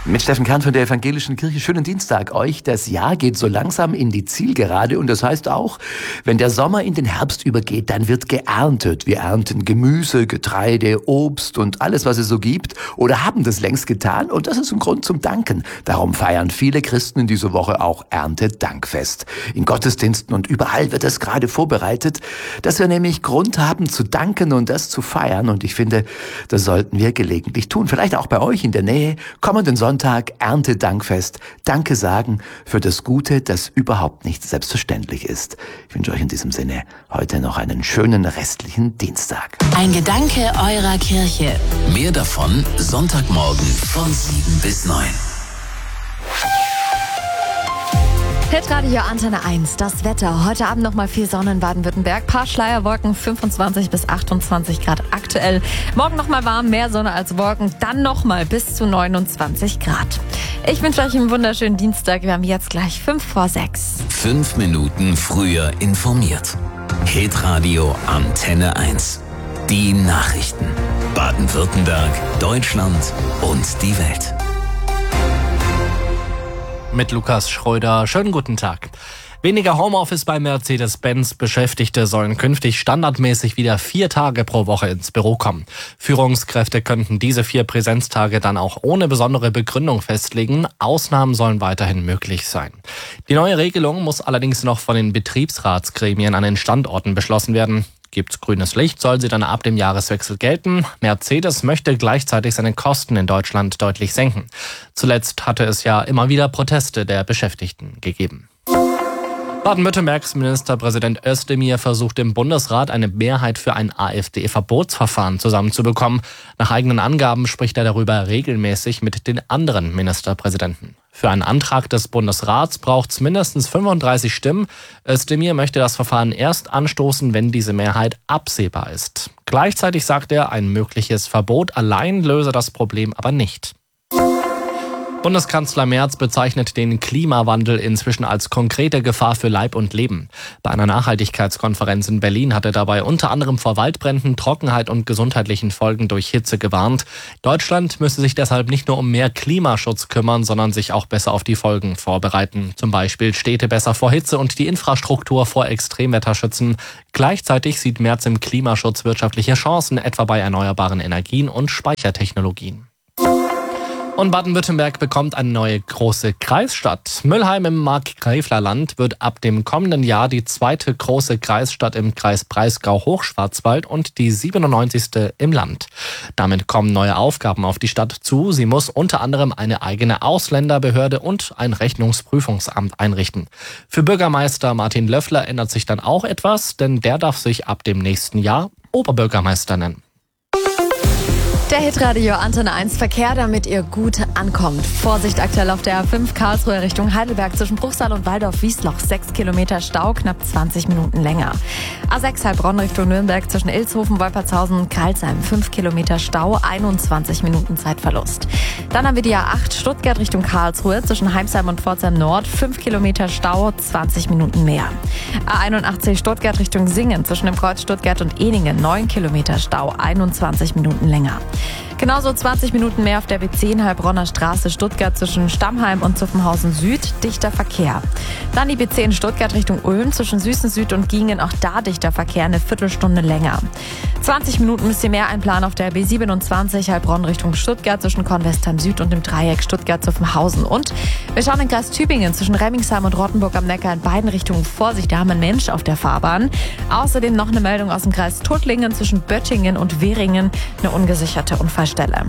Mit Steffen Kern von der Evangelischen Kirche. Schönen Dienstag euch. Das Jahr geht so langsam in die Zielgerade und das heißt auch, wenn der Sommer in den Herbst übergeht, dann wird geerntet. Wir ernten Gemüse, Getreide, Obst und alles, was es so gibt oder haben das längst getan und das ist ein Grund zum Danken. Darum feiern viele Christen in dieser Woche auch Erntedankfest. In Gottesdiensten und überall wird das gerade vorbereitet, dass wir nämlich Grund haben zu danken und das zu feiern und ich finde, das sollten wir gelegentlich tun. Vielleicht auch bei euch in der Nähe. Kommenden Sonntag Erntedankfest. Danke sagen für das Gute, das überhaupt nicht selbstverständlich ist. Ich wünsche euch in diesem Sinne heute noch einen schönen restlichen Dienstag. Ein Gedanke eurer Kirche. Mehr davon Sonntagmorgen von 7 bis 9. Hitradio Antenne 1, das Wetter. Heute Abend nochmal viel Sonne in Baden-Württemberg. Paar Schleierwolken, 25 bis 28 Grad aktuell. Morgen nochmal warm, mehr Sonne als Wolken. Dann nochmal bis zu 29 Grad. Ich wünsche euch einen wunderschönen Dienstag. Wir haben jetzt gleich 5:06. 5 Minuten früher informiert. Hitradio Antenne 1. Die Nachrichten. Baden-Württemberg, Deutschland und die Welt. Mit Lukas Schröder. Schönen guten Tag. Weniger Homeoffice bei Mercedes-Benz. Beschäftigte sollen künftig standardmäßig wieder 4 Tage pro Woche ins Büro kommen. Führungskräfte könnten diese 4 Präsenztage dann auch ohne besondere Begründung festlegen. Ausnahmen sollen weiterhin möglich sein. Die neue Regelung muss allerdings noch von den Betriebsratsgremien an den Standorten beschlossen werden. Gibt's grünes Licht, soll sie dann ab dem Jahreswechsel gelten. Mercedes möchte gleichzeitig seine Kosten in Deutschland deutlich senken. Zuletzt hatte es ja immer wieder Proteste der Beschäftigten gegeben. Baden-Württembergs Ministerpräsident Özdemir versucht im Bundesrat eine Mehrheit für ein AfD-Verbotsverfahren zusammenzubekommen. Nach eigenen Angaben spricht er darüber regelmäßig mit den anderen Ministerpräsidenten. Für einen Antrag des Bundesrats braucht es mindestens 35 Stimmen. Özdemir möchte das Verfahren erst anstoßen, wenn diese Mehrheit absehbar ist. Gleichzeitig sagt er, ein mögliches Verbot allein löse das Problem aber nicht. Bundeskanzler Merz bezeichnet den Klimawandel inzwischen als konkrete Gefahr für Leib und Leben. Bei einer Nachhaltigkeitskonferenz in Berlin hat er dabei unter anderem vor Waldbränden, Trockenheit und gesundheitlichen Folgen durch Hitze gewarnt. Deutschland müsse sich deshalb nicht nur um mehr Klimaschutz kümmern, sondern sich auch besser auf die Folgen vorbereiten. Zum Beispiel Städte besser vor Hitze und die Infrastruktur vor Extremwetter schützen. Gleichzeitig sieht Merz im Klimaschutz wirtschaftliche Chancen, etwa bei erneuerbaren Energien und Speichertechnologien. Und Baden-Württemberg bekommt eine neue große Kreisstadt. Müllheim im Markgräflerland wird ab dem kommenden Jahr die 2. große Kreisstadt im Kreis Breisgau-Hochschwarzwald und die 97. im Land. Damit kommen neue Aufgaben auf die Stadt zu. Sie muss unter anderem eine eigene Ausländerbehörde und ein Rechnungsprüfungsamt einrichten. Für Bürgermeister Martin Löffler ändert sich dann auch etwas, denn der darf sich ab dem nächsten Jahr Oberbürgermeister nennen. Der Hitradio Antenne 1 Verkehr, damit ihr gut ankommt. Vorsicht aktuell auf der A5 Karlsruhe Richtung Heidelberg zwischen Bruchsal und Waldorf-Wiesloch. 6 Kilometer Stau, knapp 20 Minuten länger. A6 Heilbronn Richtung Nürnberg zwischen Ilshofen, Wolpertshausen und Karlsheim. 5 Kilometer Stau, 21 Minuten Zeitverlust. Dann haben wir die A8 Stuttgart Richtung Karlsruhe zwischen Heimsheim und Pforzheim Nord. 5 Kilometer Stau, 20 Minuten mehr. A81 Stuttgart Richtung Singen zwischen dem Kreuz Stuttgart und Ehningen. 9 Kilometer Stau, 21 Minuten länger. Genauso 20 Minuten mehr auf der B10 Heilbronner Straße Stuttgart zwischen Stammheim und Zuffenhausen Süd, dichter Verkehr. Dann die B10 Stuttgart Richtung Ulm zwischen Süßen Süd und Giengen, auch da dichter Verkehr, eine Viertelstunde länger. 20 Minuten müsst ihr mehr einplanen auf der B27 Heilbronn Richtung Stuttgart zwischen Kornwestheim Süd und dem Dreieck Stuttgart-Zuffenhausen. Und wir schauen in Kreis Tübingen zwischen Remmingsheim und Rottenburg am Neckar in beiden Richtungen. Vorsicht, da haben wir einen Mensch auf der Fahrbahn. Außerdem noch eine Meldung aus dem Kreis Tuttlingen zwischen Böttingen und Währingen, eine ungesicherte Unfallstelle.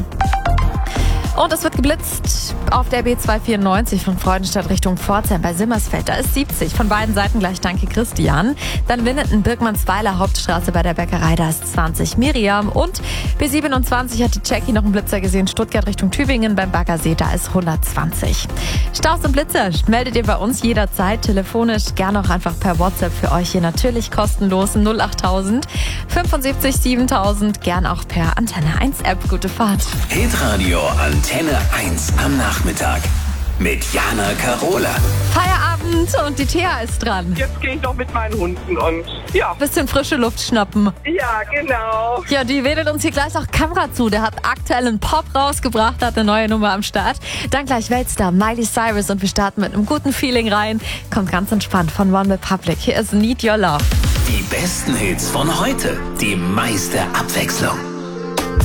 Und es wird geblitzt auf der B294 von Freudenstadt Richtung Pforzheim bei Simmersfeld. Da ist 70. Von beiden Seiten gleich danke Christian. Dann Winnenden, Birkmannsweiler Hauptstraße bei der Bäckerei, da ist 20 Miriam. Und B27 hat die Jackie noch einen Blitzer gesehen. Stuttgart Richtung Tübingen beim Baggersee, da ist 120. Staus und Blitzer meldet ihr bei uns jederzeit telefonisch. Gerne auch einfach per WhatsApp für euch hier natürlich kostenlos 08000 75 7000. Gern auch per Antenne 1 App. Gute Fahrt. Hitradio Antenne 1 am Nachmittag mit Jana Karola. Feierabend Abend und die Thea ist dran. Jetzt gehe ich noch mit meinen Hunden und ja. Bisschen frische Luft schnappen. Ja, genau. Ja, die wedelt uns hier gleich auch Kamera zu. Der hat aktuell einen Pop rausgebracht, hat eine neue Nummer am Start. Dann gleich Weltstar Miley Cyrus und wir starten mit einem guten Feeling rein. Kommt ganz entspannt von OneRepublic. Hier ist Need Your Love. Die besten Hits von heute. Die meiste Abwechslung.